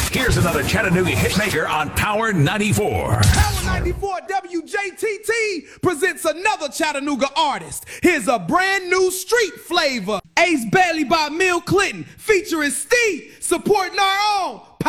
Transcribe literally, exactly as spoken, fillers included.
Here's another Chattanooga hitmaker on Power ninety-four. Power ninety-four W J T T presents another Chattanooga artist. Here's a brand new street flavor. Ace Bailey by Mill Clinton featuring Steve, supporting our own